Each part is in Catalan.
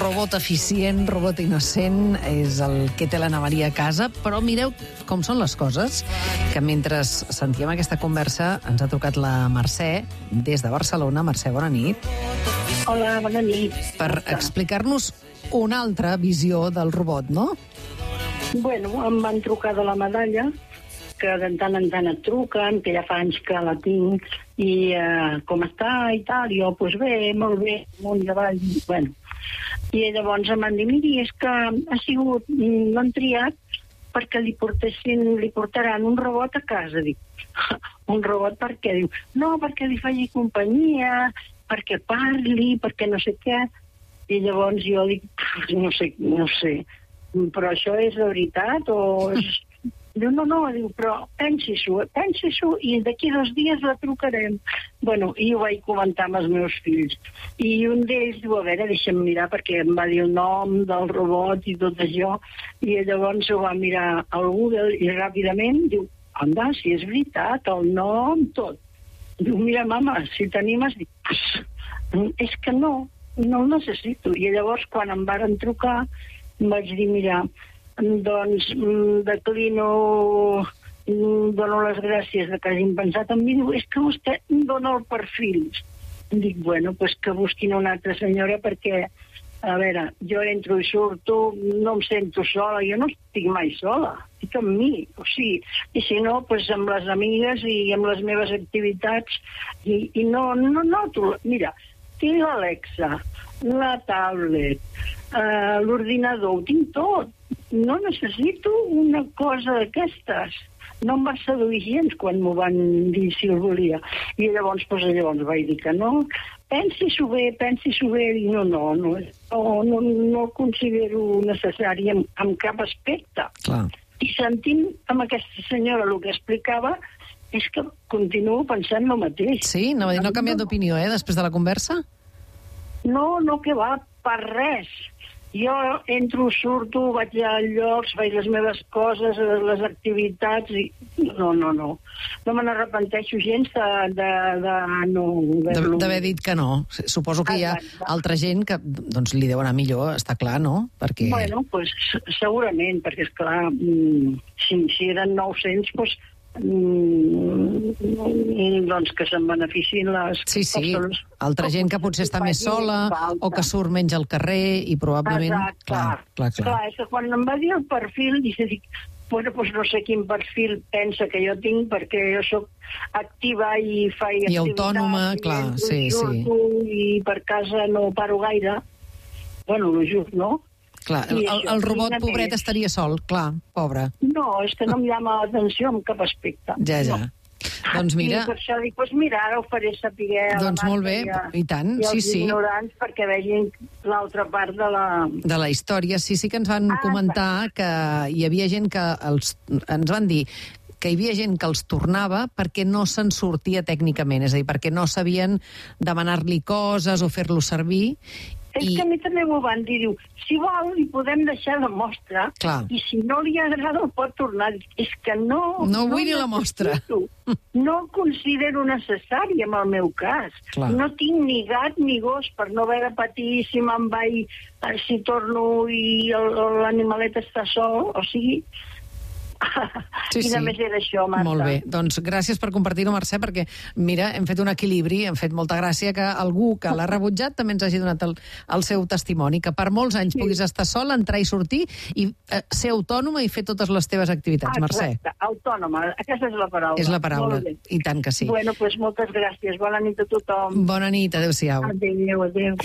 robot eficient, robot innocent, és el que té l'Anna Maria a casa, però mireu com són les coses, que mentre sentíem aquesta conversa ens ha trucat la Mercè des de Barcelona. Mercè, bona nit. Hola, bona nit. Per explicar-nos una altra visió del robot, no? Bueno, em van trucar de la medalla, que de tant en tant et truquen, que ja fa anys que la tinc, i com està i tal, i jo, doncs bé, molt bé, amunt i avall, bueno. I llavors em van dir, miri, és que ha sigut, l'han triat perquè li portaran un robot a casa, dic. Un robot per què? Diu, no, perquè li faci companyia, perquè parli, perquè no sé què. I llavors jo dic, no sé, però això és de veritat o és... Diu, no, diu, però pensi-s'ho i d'aquí 2 dies la trucarem. Bueno, i ho vaig comentar amb els meus fills. I un d'ells diu, a veure, deixa'm mirar, perquè em va dir el nom del robot i tot això, i llavors ho va mirar al Google i ràpidament diu, anda, si és veritat, el nom, tot. Diu, mira, mama, si t'animes, dic, és que no el necessito. I llavors, quan em varen trucar, em vaig dir, mira, doncs declino, dono les gràcies de que hagin pensat en mi. Diu, és que vostè em dona el perfil. Dic, bueno, doncs que busquin una altra senyora perquè, a veure, jo entro i surto, no em sento sola, jo no estic mai sola, estic amb mi, o sigui, i si no, doncs amb les amigues i amb les meves activitats, i no noto, mira, tinc l'Alexa, la tablet, l'ordinador, ho tinc tot. No necessito una cosa d'aquestes. No em va seduir gens quan m'ho van dir si el volia. I llavors vaig dir que no. Pensi-s'ho bé. I no considero necessari en cap aspecte. Clar. I sentint amb aquesta senyora el que explicava, és que continuo pensant el mateix. Sí? No ha canviat d'opinió, després de la conversa? No, que va, per res. Jo entro, surto, vaig a llocs, faig les meves coses, les activitats, i no. No me n'arrepenteixo gens d'haver dit que no. Suposo que hi ha altra gent que doncs, li deu anar millor, està clar, no? Perquè... Bueno, doncs segurament, perquè, esclar, si eren 900, doncs doncs que se'n beneficien les persones. Altra gent que potser està més sola o que surt menys al carrer i probablement... Clar. És que quan em va dir el perfil, dic, bueno, doncs no sé quin perfil pensa que jo tinc, perquè jo soc activa i faig activitats. I autònoma, clar, sí. I per casa no paro gaire. Bueno, no just, no? Clar, el robot, pobret, estaria sol, clar, pobre. No, és que no em llama l'atenció en cap aspecte. Ja. No. Doncs mira... I per això dic, doncs mira, ara ho faré saber a la Marta molt bé, i tant, i als ignorants perquè vegin l'altra part de la... De la història, sí que ens van comentar que hi havia gent que ens van dir que hi havia gent que els tornava perquè no se'n sortia tècnicament, és a dir, perquè no sabien demanar-li coses o fer-lo servir. És que a mi també m'ho van dir, diu, si vol li podem deixar la mostra. Clar. I si no li agrada el pot tornar. És que no... No vull ni la mostra. No el considero necessari en el meu cas. Clar. No tinc ni gat ni gos per no haver de patir si me'n vaig, si torno i l'animalet està sol, o sigui... Sí. I només era això, Marta. Molt bé, doncs gràcies per compartir-ho, Mercè, perquè, mira, hem fet un equilibri, hem fet molta gràcia que algú que l'ha rebutjat també ens hagi donat el seu testimoni, que per molts anys puguis estar sola, entrar i sortir, i ser autònoma i fer totes les teves activitats, Mercè. Exacte, autònoma, aquesta és la paraula. És la paraula, i tant que sí. Bueno, doncs moltes gràcies, bona nit a tothom. Bona nit, adéu-siau. Adéu.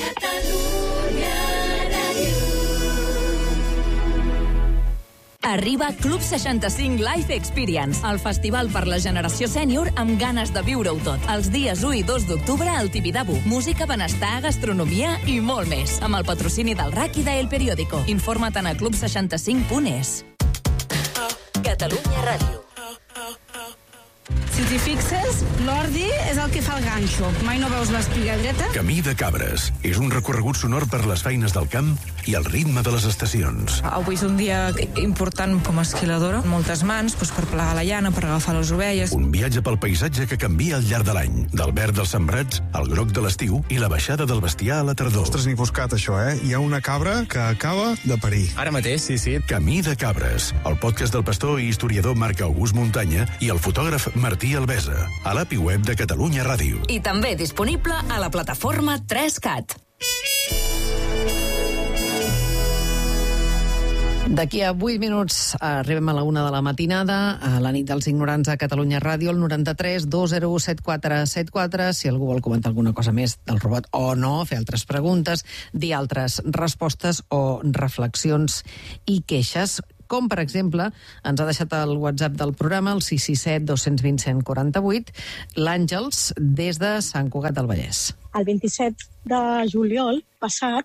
Arriba Club 65 Life Experience, el festival per la generació sènior amb ganes de viure-ho tot. Els dies 1 i 2 d'octubre al Tibidabo. Música, benestar, gastronomia i molt més. Amb el patrocini del RAC i de El Periódico. Informa't a club65.es. Catalunya Ràdio. Si t'hi fixes, l'ordi és el que fa el ganxo. Mai no veus l'espiga dreta? Camí de Cabres és un recorregut sonor per les feines del camp i el ritme de les estacions. Avui és un dia important com a esquiladora. Moltes mans per plegar la llana, per agafar les ovelles. Un viatge pel paisatge que canvia al llarg de l'any. Del verd dels sembrats al groc de l'estiu i la baixada del bestiar a la tardor. Ostres, n'hi buscat, això, Hi ha una cabra que acaba de parir. Ara mateix, sí. Camí de Cabres, el podcast del pastor i historiador Marc August Muntanya i el fotògraf Martí Albesa, a l'API web de Catalunya Ràdio. I també disponible a la plataforma 3CAT. D'aquí a 8 minuts arribem a la 1 de la matinada, a la nit dels ignorants a Catalunya Ràdio, el 93 201 7474. Si algú vol comentar alguna cosa més del robot o no, fer altres preguntes, dir altres respostes o reflexions i queixes, com, per exemple, ens ha deixat el WhatsApp del programa, el 667 220 148, l'Àngels, des de Sant Cugat del Vallès. El 27 de juliol passat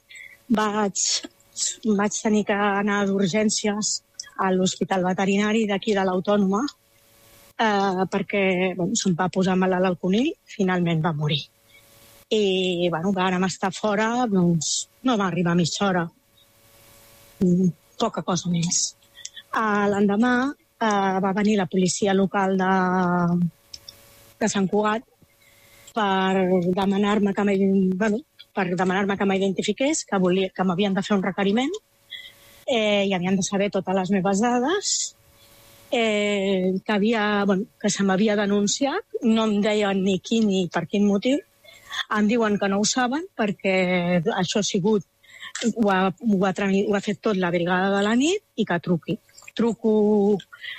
vaig tenir que anar d'urgències a l'Hospital Veterinari d'aquí de l'Autònoma perquè se'm va posar malalt al conill, finalment va morir. I vàrem estar fora, no va arribar a mitja hora, poca cosa més. L'endemà va venir la policia local de Sant Cugat per demanar-me que m'identifiqués, que m'havien de fer un requeriment i havien de saber totes les meves dades, que se m'havia denunciat, no em deien ni qui ni per quin motiu. Em diuen que no ho saben perquè això ha sigut, ho ha fet tot la brigada de la nit i que truqui. Truco,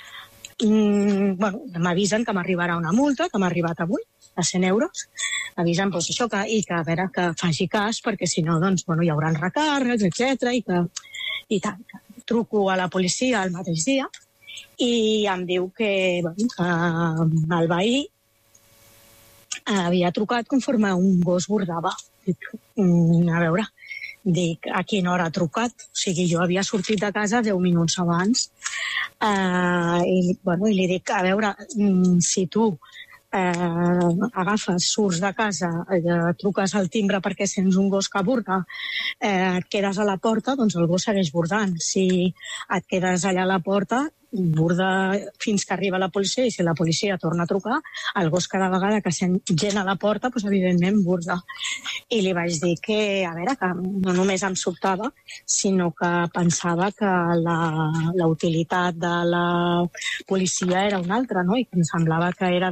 m'avisen que m'arribarà una multa, que m'ha arribat avui, de 100 euros. M'avisen això i que, a veure, que faci cas, perquè si no, hi haurà recàrrecs, etc. I tant. Truco a la policia el mateix dia i em diu que el veí havia trucat conforme un gos bordava. A veure, dic, a quina hora ha trucat? O sigui, jo havia sortit de casa 10 minuts abans i li dic, a veure, si tu agafes, surts de casa, truques al timbre perquè sents un gos que borda, et quedes a la porta, doncs el gos segueix bordant. Si et quedes allà a la porta, borda fins que arriba la policia, i si la policia torna a trucar, el gos cada vegada que sent gent a la porta, doncs evidentment borda. I li vaig dir que, a veure, que no només em sobtava, sinó que pensava que la utilitat de la policia era una altra, no? I que em semblava que era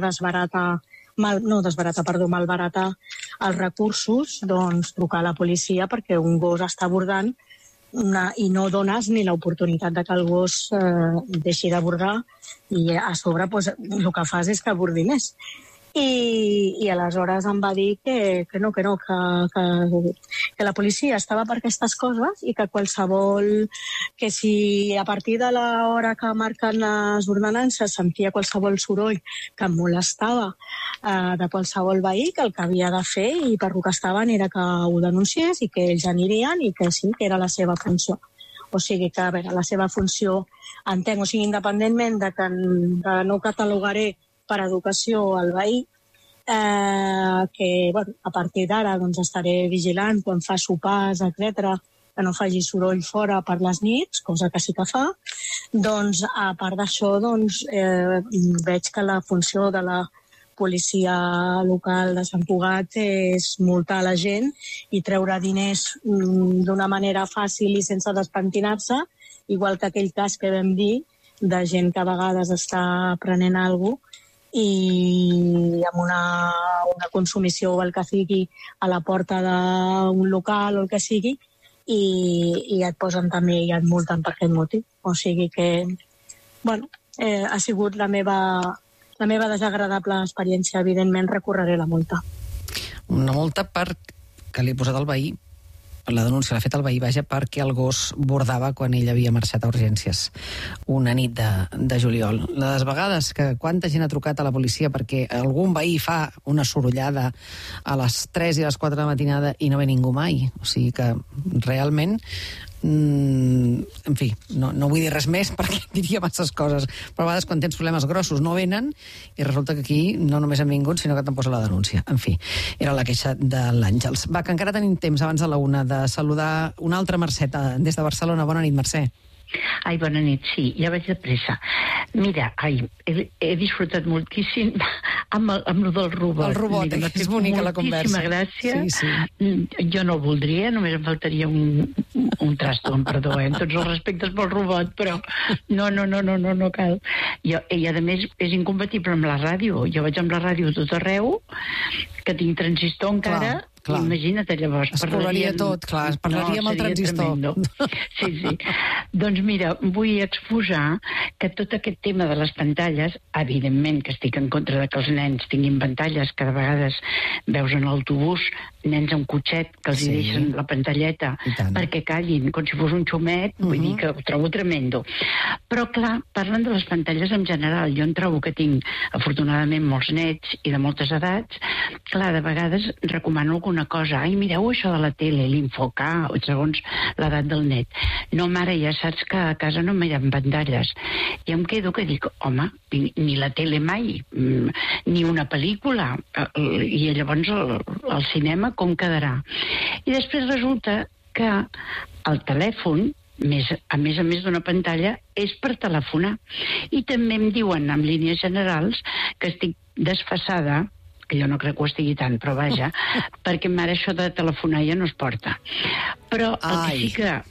malbaratar els recursos, doncs trucar a la policia perquè un gos està bordant i no dones ni l'oportunitat de que el gos deixi de bordar i a sobre el que fas és que bordi més. I aleshores em va dir que la policia estava per aquestes coses i que si a partir de l'hora que marquen les ordenances sentia qualsevol soroll que em molestava de qualsevol veí, que el que havia de fer i per lo que estaven era que ho denunciés i que ells anirien i que sí, que era la seva funció. O sigui que, a veure, la seva funció entenc, o sigui, independentment de que no catalogaré per educació al veí, que a partir d'ara estaré vigilant quan fa sopars, etc., que no faci soroll fora per les nits, cosa que sí que fa. Doncs, a part d'això, veig que la funció de la policia local de Sant Cugat és multar la gent i treure diners d'una manera fàcil i sense despentinar-se, igual que aquell cas que vam dir de gent que a vegades està prenent alguna cosa i amb una consumició o el que sigui a la porta d'un local o el que sigui i et posen també i et multen per aquest motiu. O sigui que, ha sigut la meva desagradable experiència. Evidentment recorreré la multa. Una multa que li he posat al veí, la denúncia l'ha fet el veí, perquè el gos bordava quan ell havia marxat a urgències una nit de juliol. Les vegades que quanta gent ha trucat a la policia perquè algun veí fa una sorollada a les 3 i a les 4 de la matinada i no ve ningú mai. O sigui que realment en fi, no vull dir res més perquè diria masses coses, però a vegades quan tens problemes grossos no venen i resulta que aquí no només han vingut, sinó que t'han posat la denúncia. En fi, era la queixa de l'Àngels. Va, que encara tenim temps abans de la 1 de saludar una altra Mercè des de Barcelona. Bona nit, Mercè. Ai, bona nit, sí, ja vaig de pressa. Mira, he disfrutat moltíssim amb lo del robot. El robot, mira, és bonica la conversa. Moltíssima gràcia. Sí. Jo no el voldria, només em faltaria un trasto, perdó, amb tots els respectes pel robot, però no cal. I a més és incompatible amb la ràdio. Jo vaig amb la ràdio a tot arreu, que tinc transistor encara. Clar. Imagina't, llavors. Es colaria tot, clar, parlaríem al transistor. Sí. Doncs mira, vull exposar que tot aquest tema de les pantalles, evidentment que estic en contra de que els nens tinguin pantalles, que de vegades veus en l'autobús nens amb cotxet que els deixen la pantalleta perquè callin, com si fos un xumet, vull dir que ho trobo tremendo. Però clar, parlen de les pantalles en general. Jo em trobo que tinc, afortunadament, molts nets i de moltes edats. Clar, de vegades recomano alguna cosa. Ai, mireu això de la tele, l'Infoca, segons l'edat del net. No, mare, ja saps que a casa no miren pantalles. I em quedo que dic, home, ni la tele mai, ni una pel·lícula. I llavors el cinema com quedarà? I després resulta que el telèfon, a més d'una pantalla, és per telefonar. I també em diuen, en línies generals, que estic desfasada, que jo no crec que ho estigui tant, però vaja, perquè mare això de telefonar ja no es porta. Però el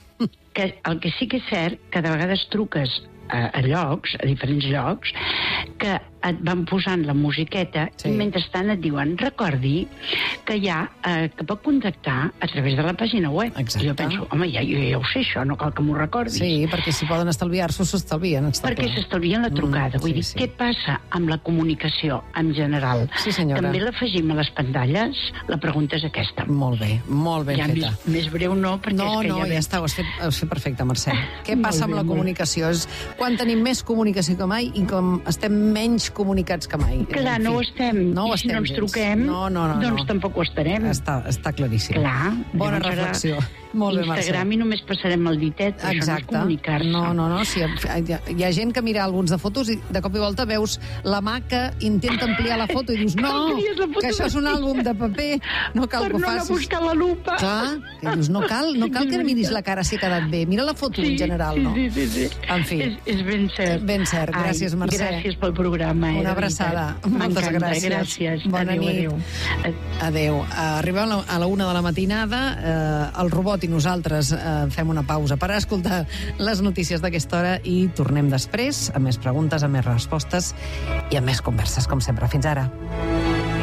que sí que és cert, que de vegades truques a llocs, a diferents llocs, que et van posant la musiqueta i mentrestant et diuen, recordi que que pot contactar a través de la pàgina web. Exacte. I jo penso, home, ja ho sé això, no cal que m'ho recordis. Sí, perquè si poden estalviar-s'ho, s'estalvien. Perquè s'estalvien la trucada. Vull dir, què passa amb la comunicació en general? Sí, senyora. També l'afegim a les pantalles? La pregunta és aquesta. Molt bé feta. Més breu no, perquè ja està, ho has fet perfecte, Mercè. Què passa amb la comunicació? És quan tenim més comunicació que mai i com estem menys comunicats que mai. Clar, no ho estem. I si no ens truquem, doncs tampoc ho estarem. Està claríssim. Clar. Bona reflexió. Molt bé, Mercè. Instagram i només passarem el ditet, però això no és comunicar-se. No. Sí, hi ha gent que mira alguns de fotos i de cop i volta veus la mà que intenta ampliar la foto i dius, no, que això és un àlbum de paper, no cal que ho facis. Per no anar a buscar la lupa. Clar, que dius, no cal que miris la cara si ha quedat bé. Mira la foto en general, no? Sí. En fi. És ben cert. Ben cert. Gràcies, Mercè. Gràcies pel programa. Una abraçada. Moltes gràcies. Gràcies. Bona nit. Adéu. Arribem a la 1 de la matinada. El robot i nosaltres fem una pausa per escoltar les notícies d'aquesta hora i tornem després amb més preguntes, amb més respostes i amb més converses, com sempre. Fins ara.